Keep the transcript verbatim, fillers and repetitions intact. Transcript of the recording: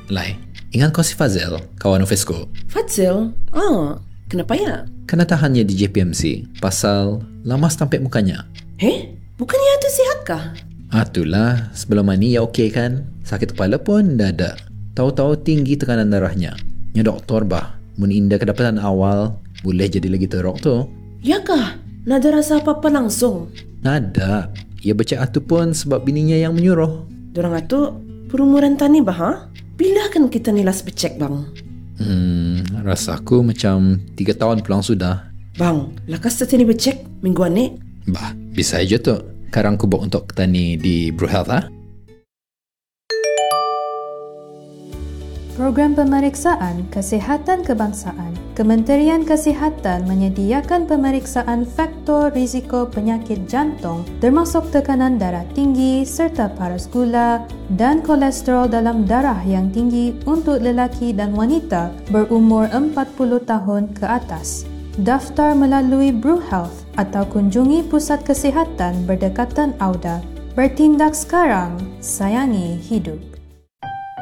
Lai, ingat kau si Fazil, kawan Ufesco? Fazil? Ah, kenapa ya? Kena tahannya di J P M C pasal lama tampik mukanya. Eh, bukannya itu sihat kah? Ah, itulah, sebelum ni ya okey kan. Sakit kepala pun dah ada. Tahu-tahu tinggi tekanan darahnya. Ya doktor bah, mun indah kedapatan awal, boleh jadi lagi teruk tu. Ya kah? Nada rasa apa-apa langsung? Nada. Ia baca atu pun sebab bininya yang menyuruh. Dorang atu perumuran tani bah, ha? Bila kan kita nilas becek bang? Hmm, rasaku macam tiga tahun pulang sudah. Bang, lakas tani becek mingguan ni? Bah, bisa aja tu. Karang kubuk untuk tani di Brew Health, ha? Program Pemeriksaan Kesihatan Kebangsaan. Kementerian Kesihatan menyediakan pemeriksaan faktor risiko penyakit jantung termasuk tekanan darah tinggi serta paras gula dan kolesterol dalam darah yang tinggi untuk lelaki dan wanita berumur empat puluh tahun ke atas. Daftar melalui Brew Health atau kunjungi Pusat Kesihatan berdekatan Auda. Bertindak sekarang, sayangi hidup.